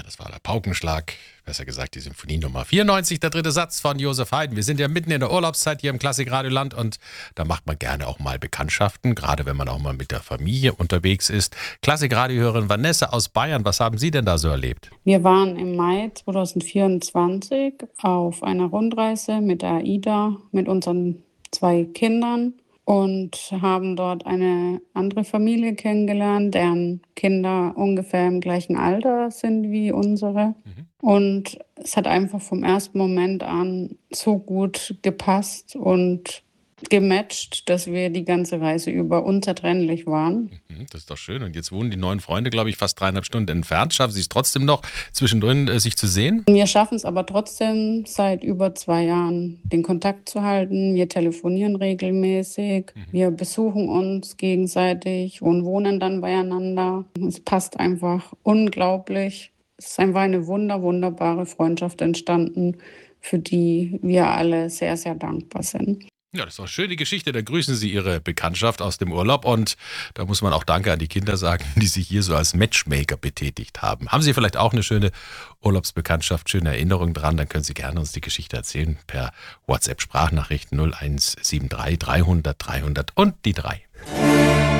Das war der Paukenschlag, besser gesagt die Symphonie Nummer 94, der dritte Satz von Josef Haydn. Wir sind ja mitten in der Urlaubszeit hier im Klassikradioland und da macht man gerne auch mal Bekanntschaften, gerade wenn man auch mal mit der Familie unterwegs ist. Klassikradiohörerin Vanessa aus Bayern, was haben Sie denn da so erlebt? Wir waren im Mai 2024 auf einer Rundreise mit der AIDA mit unseren 2 Kindern und haben dort eine andere Familie kennengelernt, deren Kinder ungefähr im gleichen Alter sind wie unsere. Und es hat einfach vom ersten Moment an so gut gepasst und gematcht, dass wir die ganze Reise über unzertrennlich waren. Das ist doch schön. Und jetzt wohnen die neuen Freunde, glaube ich, fast 3,5 Stunden entfernt. Schaffen Sie es trotzdem noch, zwischendrin sich zu sehen? Wir schaffen es aber trotzdem seit über 2 Jahren, den Kontakt zu halten. Wir telefonieren regelmäßig, wir besuchen uns gegenseitig und wohnen dann beieinander. Es passt einfach unglaublich. Es ist einfach eine wunderbare Freundschaft entstanden, für die wir alle sehr, sehr dankbar sind. Ja, das ist doch eine schöne Geschichte. Da grüßen Sie Ihre Bekanntschaft aus dem Urlaub und da muss man auch Danke an die Kinder sagen, die sich hier so als Matchmaker betätigt haben. Haben Sie vielleicht auch eine schöne Urlaubsbekanntschaft, schöne Erinnerungen dran? Dann können Sie gerne uns die Geschichte erzählen per WhatsApp-Sprachnachricht 0173 300 300 und die 3.